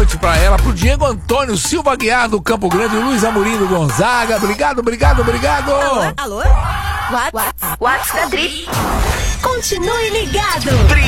noite pra ela, pro Diego Antônio Silva Guiar do Campo Grande, Luiz Amorim do Gonzaga. Obrigado. Alô? What's da Tri? Continue ligado.